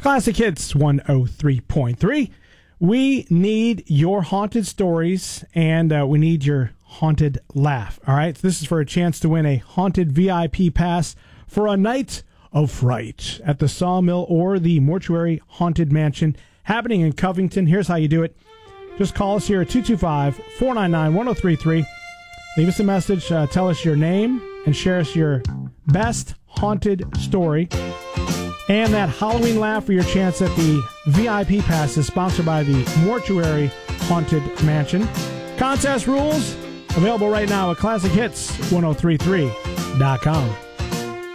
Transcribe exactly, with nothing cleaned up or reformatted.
Classic Hits one oh three point three. We need your haunted stories, and uh, we need your haunted laugh. All right, so this is for a chance to win a haunted V I P pass for a night of fright at the Sawmill or the Mortuary Haunted Mansion happening in Covington. Here's how you do it. Just call us here at two two five, four nine nine, one oh three three. Leave us a message, uh, tell us your name, and share us your best haunted story. And that Halloween laugh for your chance at the V I P pass is sponsored by the Mortuary Haunted Mansion. Contest rules available right now at classic hits ten thirty-three dot com.